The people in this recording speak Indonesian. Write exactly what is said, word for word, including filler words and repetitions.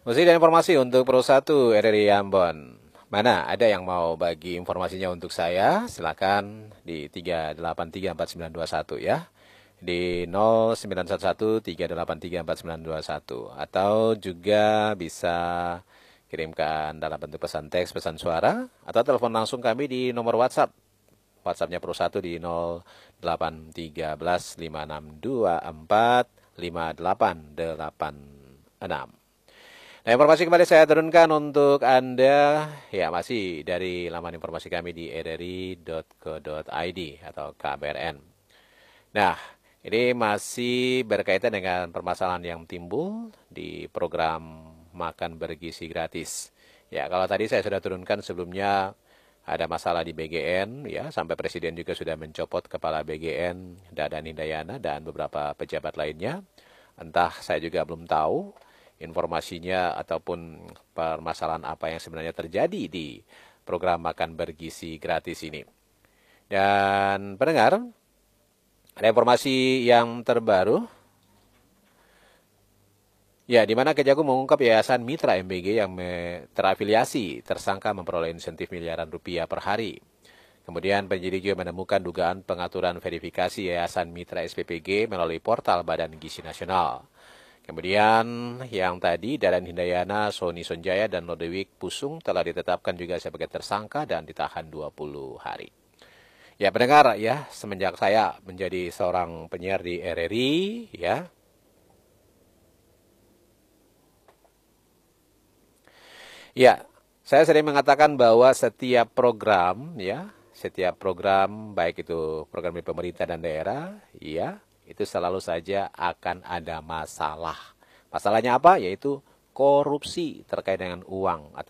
Musik dan informasi untuk Pro satu R R I Ambon. Mana ada yang mau bagi informasinya untuk saya? Silakan di tiga delapan tiga empat sembilan dua satu ya. Di nol sembilan satu satu tiga delapan tiga empat sembilan dua satu atau juga bisa kirimkan dalam bentuk pesan teks, pesan suara atau telepon langsung kami di nomor WhatsApp. WhatsAppnya Pro satu di nol delapan tiga belas lima enam dua empat lima delapan delapan enam. Nah, informasi kembali saya turunkan untuk Anda, ya masih dari laman informasi kami di r r i dot co dot i d atau K B R N. Nah, ini masih berkaitan dengan permasalahan yang timbul di program makan bergizi gratis. Ya, kalau tadi saya sudah turunkan sebelumnya ada masalah di B G N, ya sampai Presiden juga sudah mencopot Kepala B G N, Dadan Hindayana, dan beberapa pejabat lainnya. Entah saya juga belum tahu informasinya ataupun permasalahan apa yang sebenarnya terjadi di program makan bergizi gratis ini. Dan pendengar, ada informasi yang terbaru. Ya, di mana Kejagung mengungkap Yayasan Mitra M B G yang terafiliasi tersangka memperoleh insentif miliaran rupiah per hari. Kemudian penyidik juga menemukan dugaan pengaturan verifikasi Yayasan Mitra S P P G melalui portal Badan Gizi Nasional. Kemudian yang tadi Dadan Hindayana, Sony Sonjaya, dan Lodewijk Pusung telah ditetapkan juga sebagai tersangka dan ditahan dua puluh hari. Ya pendengar ya, semenjak saya menjadi seorang penyiar di R R I ya. Ya, saya sering mengatakan bahwa setiap program ya, setiap program baik itu program dari pemerintah dan daerah, ya, itu selalu saja akan ada masalah. Masalahnya apa? Yaitu korupsi terkait dengan uang atau